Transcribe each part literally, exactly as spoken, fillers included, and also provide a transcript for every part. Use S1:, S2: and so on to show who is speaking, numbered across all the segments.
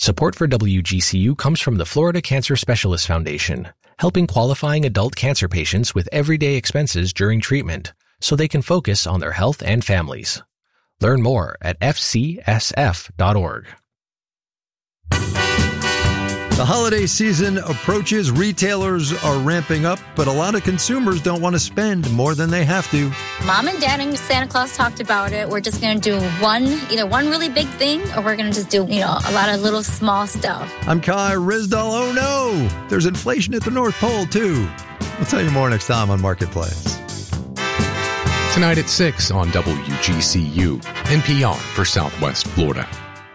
S1: Support for W G C U comes from the Florida Cancer Specialists Foundation, helping qualifying adult cancer patients with everyday expenses during treatment so they can focus on their health and families. Learn more at f c s f dot org.
S2: The holiday season approaches. Retailers are ramping up, but a lot of consumers don't want to spend more than they have to.
S3: Mom and Dad and Santa Claus talked about it. We're just going to do one, either one really big thing, or we're going to just do, you know, a lot of little small stuff.
S2: I'm Kai Rizdal. Oh no, there's inflation at the North Pole too. We'll tell you more next time on Marketplace.
S4: Tonight at six on W G C U, N P R for Southwest Florida.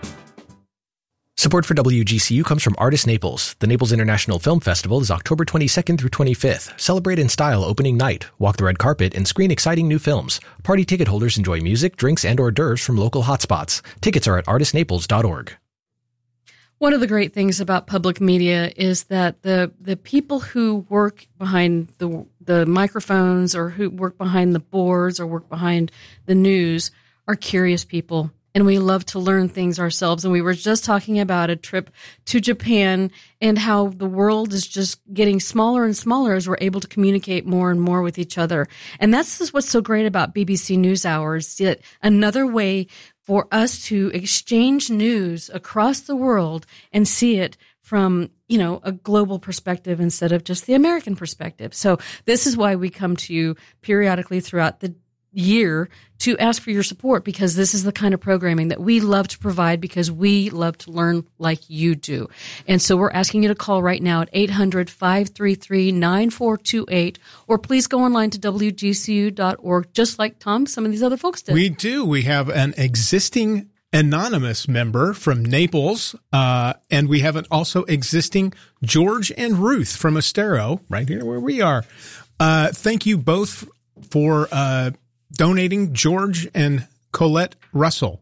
S1: Support for W G C U comes from Artist Naples. The Naples International Film Festival is October twenty-second through twenty-fifth. Celebrate in style opening night, walk the red carpet, and screen exciting new films. Party ticket holders enjoy music, drinks, and hors d'oeuvres from local hotspots. Tickets are at artist naples dot org.
S5: One of the great things about public media is that the the people who work behind the the microphones, or who work behind the boards, or work behind the news, are curious people. And we love to learn things ourselves. And we were just talking about a trip to Japan and how the world is just getting smaller and smaller as we're able to communicate more and more with each other. And that's just what's so great about B B C NewsHour, yet another way for us to exchange news across the world and see it from, you know, a global perspective instead of just the American perspective. So this is why we come to you periodically throughout the year to ask for your support, because this is the kind of programming that we love to provide, because we love to learn like you do. And so we're asking you to call right now at eight hundred, five three three, nine four two eight, or please go online to w g c u dot org, just like Tom, some of these other folks did.
S6: We do. We have an existing anonymous member from Naples, uh, and we have an also existing George and Ruth from Estero, right here where we are. Uh, thank you both for uh donating. George and Colette Russell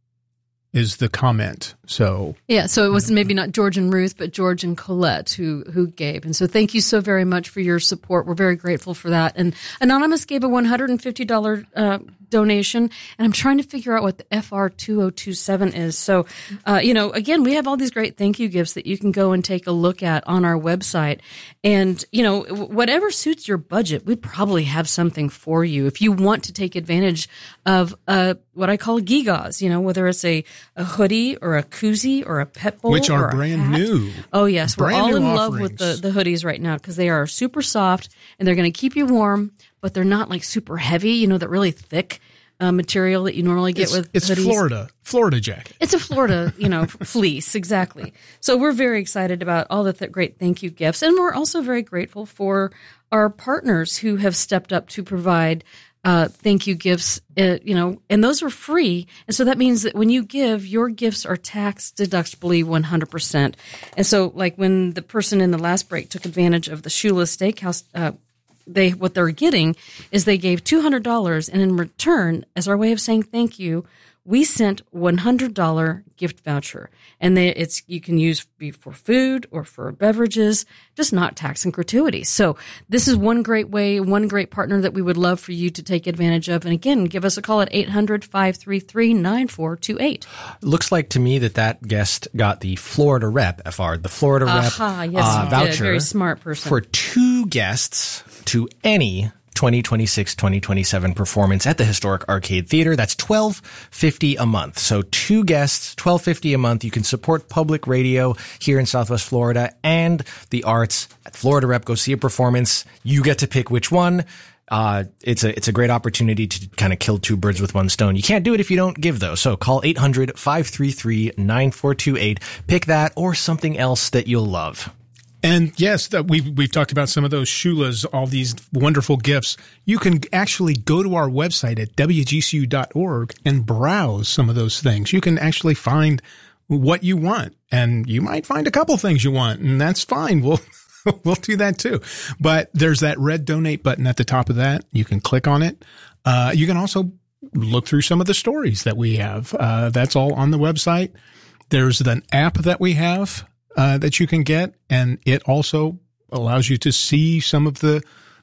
S6: is the comment. So
S5: yeah, so it was maybe not George and Ruth, but George and Colette who who gave. And so thank you so very much for your support. We're very grateful for that. And Anonymous gave a one hundred fifty dollars uh, donation, and I'm trying to figure out what the F R two oh two seven is. So, uh, you know, again, we have all these great thank you gifts that you can go and take a look at on our website. And, you know, whatever suits your budget, we probably have something for you. If you want to take advantage of uh, what I call gigas, you know, whether it's a, a hoodie or a koozie or a pet bowl,
S6: which are
S5: or
S6: brand
S5: hat.
S6: new.
S5: Oh, yes.
S6: Brand
S5: We're all in
S6: offerings.
S5: love with the, the hoodies right now, because they are super soft and they're going to keep you warm, but they're not like super heavy, you know, that really thick uh, material that you normally get
S6: it's,
S5: with
S6: it's
S5: hoodies.
S6: Florida, Florida jacket.
S5: It's a Florida, you know, fleece. Exactly. So we're very excited about all the th- great thank you gifts. And we're also very grateful for our partners who have stepped up to provide uh, thank you gifts, uh, you know, and those are free. And so that means that when you give, your gifts are tax deductibly one hundred percent. And so like when the person in the last break took advantage of the Shula Steakhouse, uh, they, what they're getting is they gave two hundred dollars, and in return, as our way of saying thank you, we sent one hundred dollars gift voucher. And they, it's, you can use for food or for beverages, just not tax and gratuity. So this is one great way, one great partner that we would love for you to take advantage of. And again, give us a call at eight hundred, five three three, nine four two eight.
S1: Looks like to me that that guest got the Florida Rep, F R, the Florida Rep
S5: Aha, yes,
S1: uh,
S5: you
S1: voucher.
S5: did. Very smart person.
S1: For two guests to any twenty twenty-six twenty twenty-seven performance at the Historic Arcade Theater. That's twelve fifty a month. So two guests, twelve fifty a month. You can support public radio here in Southwest Florida and the arts at Florida Rep. Go see a performance. You get to pick which one. Uh, it's a, it's a great opportunity to kind of kill two birds with one stone. You can't do it if you don't give, though. So call eight hundred, five three three, nine four two eight. Pick that or something else that you'll love.
S6: And yes, that we've, we've talked about some of those shulas, all these wonderful gifts. You can actually go to our website at w g c u dot org and browse some of those things. You can actually find what you want, and you might find a couple things you want, and that's fine. We'll, we'll do that too. But there's that red donate button at the top of that. You can click on it. Uh, you can also look through some of the stories that we have. Uh, that's all on the website. There's an app that we have Uh, that you can get, and it also allows you to see some of the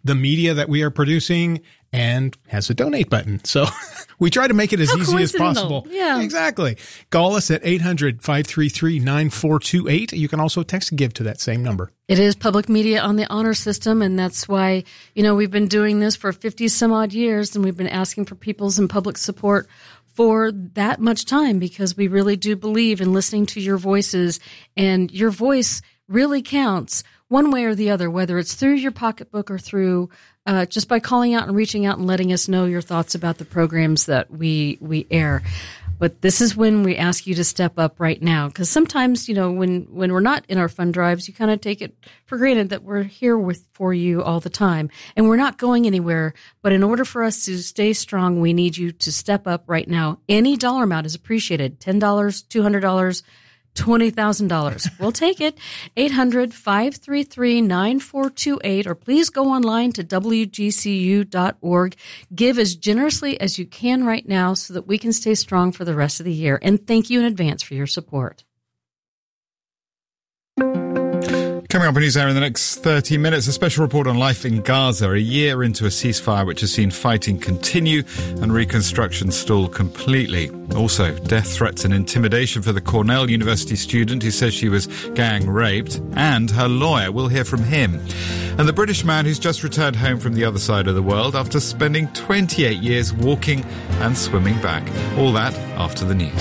S6: the media that we are producing and has a donate button. So we try to make it as
S5: How
S6: easy as
S5: coincidental.
S6: possible.
S5: Yeah.
S6: Exactly. Call us at eight hundred, five three three, nine four two eight. You can also text GIVE to that same number.
S5: It is public media on the honor system, and that's why, you know, we've been doing this for fifty some odd years, and we've been asking for people's and public support for that much time, because we really do believe in listening to your voices, and your voice really counts one way or the other, whether it's through your pocketbook or through uh, just by calling out and reaching out and letting us know your thoughts about the programs that we we air. But this is when we ask you to step up right now, because sometimes, you know, when, when we're not in our fund drives, you kind of take it for granted that we're here with for you all the time, and we're not going anywhere. But in order for us to stay strong, we need you to step up right now. Any dollar amount is appreciated. ten dollars, two hundred dollars, twenty thousand dollars. We'll take it. eight hundred, five three three, nine four two eight, or please go online to W G C U dot org. Give as generously as you can right now so that we can stay strong for the rest of the year. And thank you in advance for your support.
S7: Coming up on NewsHour in the next thirty minutes, a special report on life in Gaza, a year into a ceasefire which has seen fighting continue and reconstruction stall completely. Also, death threats and intimidation for the Cornell University student who says she was gang raped, and her lawyer. We'll hear from him. And the British man who's just returned home from the other side of the world after spending twenty-eight years walking and swimming back. All that after the news.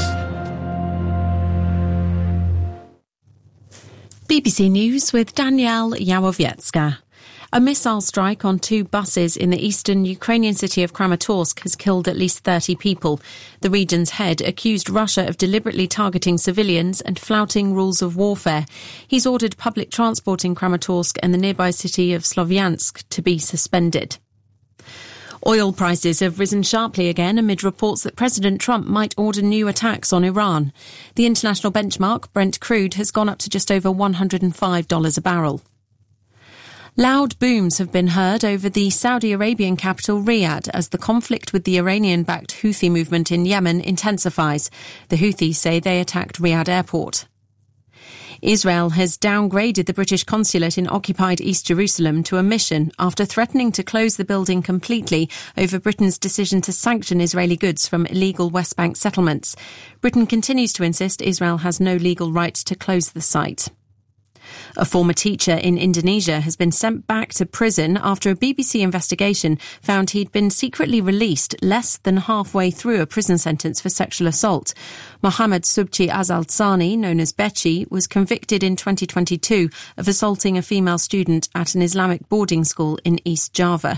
S8: B B C News with Danielle Yawowiecka. A missile strike on two buses in the eastern Ukrainian city of Kramatorsk has killed at least thirty people. The region's head accused Russia of deliberately targeting civilians and flouting rules of warfare. He's ordered public transport in Kramatorsk and the nearby city of Slovyansk to be suspended. Oil prices have risen sharply again amid reports that President Trump might order new attacks on Iran. The international benchmark, Brent crude, has gone up to just over one hundred five dollars a barrel. Loud booms have been heard over the Saudi Arabian capital Riyadh as the conflict with the Iranian-backed Houthi movement in Yemen intensifies. The Houthis say they attacked Riyadh airport. Israel has downgraded the British consulate in occupied East Jerusalem to a mission after threatening to close the building completely over Britain's decision to sanction Israeli goods from illegal West Bank settlements. Britain continues to insist Israel has no legal right to close the site. A former teacher in Indonesia has been sent back to prison after a B B C investigation found he'd been secretly released less than halfway through a prison sentence for sexual assault. Muhammad Subchi Azalzani, known as Bechi, was convicted in twenty twenty-two of assaulting a female student at an Islamic boarding school in East Java.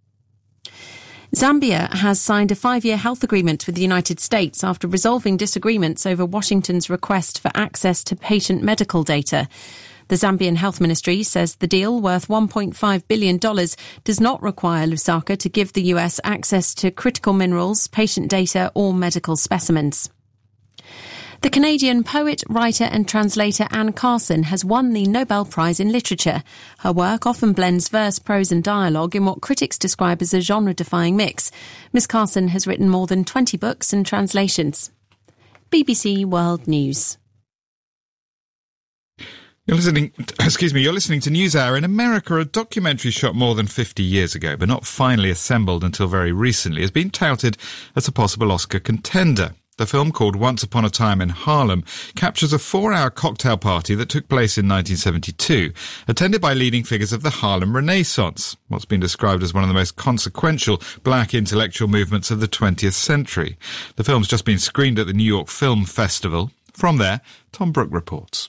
S8: Zambia has signed a five-year health agreement with the United States after resolving disagreements over Washington's request for access to patient medical data. The Zambian Health Ministry says the deal, worth one point five billion dollars, does not require Lusaka to give the U S access to critical minerals, patient data or medical specimens. The Canadian poet, writer and translator Anne Carson has won the Nobel Prize in Literature. Her work often blends verse, prose and dialogue in what critics describe as a genre-defying mix. Miss Carson has written more than twenty books and translations. B B C World News.
S7: You're listening, excuse me, you're listening to NewsHour. In America, a documentary shot more than fifty years ago, but not finally assembled until very recently, has been touted as a possible Oscar contender. The film, called Once Upon a Time in Harlem, captures a four-hour cocktail party that took place in nineteen seventy-two, attended by leading figures of the Harlem Renaissance, what's been described as one of the most consequential black intellectual movements of the twentieth century. The film's just been screened at the New York Film Festival. From there, Tom Brooke reports.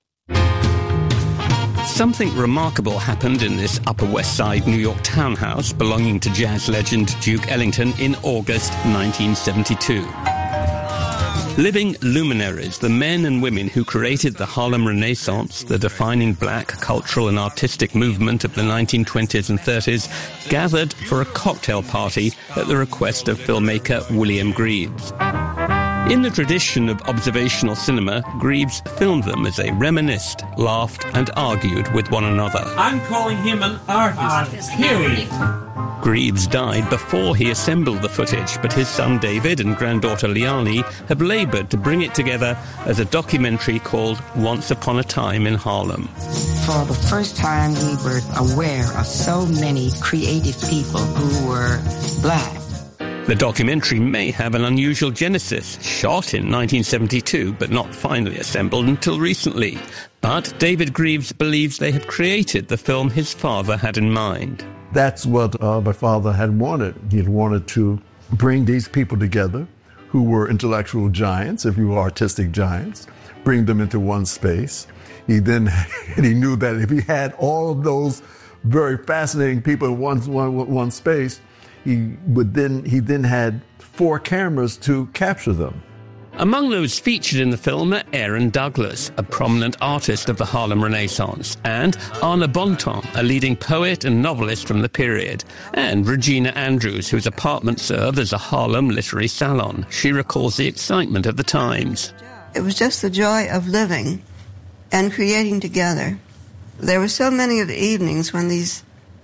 S9: Something remarkable happened in this Upper West Side New York townhouse belonging to jazz legend Duke Ellington in August nineteen seventy-two. Living luminaries, the men and women who created the Harlem Renaissance, the defining black cultural and artistic movement of the nineteen twenties and thirties, gathered for a cocktail party at the request of filmmaker William Greaves. In the tradition of observational cinema, Greaves filmed them as they reminisced, laughed and argued with one another.
S10: I'm calling him an artist, period.
S9: Greaves died before he assembled the footage, but his son David and granddaughter Liani have laboured to bring it together as a documentary called Once Upon a Time in Harlem.
S10: For the first time, we were aware of so many creative people who were black.
S9: The documentary may have an unusual genesis, shot in nineteen seventy-two, but not finally assembled until recently. But David Greaves believes they have created the film his father had in mind.
S11: That's what uh, my father had wanted. He had wanted to bring these people together who were intellectual giants, if you were artistic giants, bring them into one space. He then, and he knew that if he had all of those very fascinating people in one, one, one space, he would then, he then had four cameras to capture them.
S9: Among those featured in the film are Aaron Douglas, a prominent artist of the Harlem Renaissance, and Anna Bontemps, a leading poet and novelist from the period, and Regina Andrews, whose apartment served as a Harlem literary salon. She recalls the excitement of the times.
S12: It was just the joy of living and creating together. There were so many of the evenings when these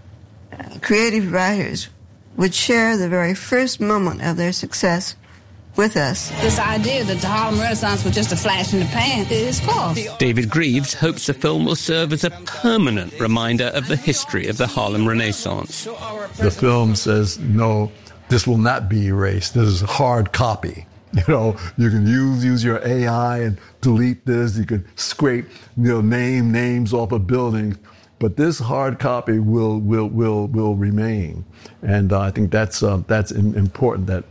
S12: uh, creative writers would share the very first moment of their success with us.
S13: This idea that the Harlem Renaissance was just a flash in the pan is false.
S9: David Greaves hopes the film will serve as a permanent reminder of the history of the Harlem Renaissance.
S11: The film says, no, this will not be erased. This is a hard copy. You know, you can use use your A I and delete this. You can scrape, you know, name names off of buildings. But this hard copy will will will will remain. And uh, I think that's uh, that's important, that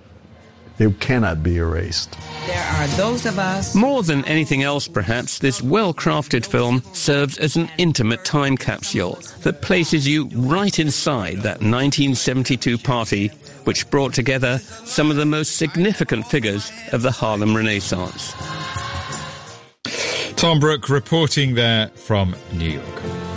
S11: it cannot be erased.
S10: There are those of us...
S9: More than anything else, perhaps, this well-crafted film serves as an intimate time capsule that places you right inside that nineteen seventy-two party which brought together some of the most significant figures of the Harlem Renaissance.
S7: Tom Brooke reporting there from New York.